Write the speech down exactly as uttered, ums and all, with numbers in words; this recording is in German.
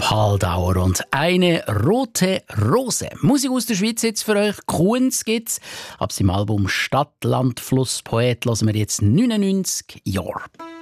Haldauer und eine rote Rose. Musik aus der Schweiz jetzt für euch. Kunz gibt's. Ab seinem Album Stadt, Land, Fluss, Poet hören wir jetzt neunundneunzig Jahre.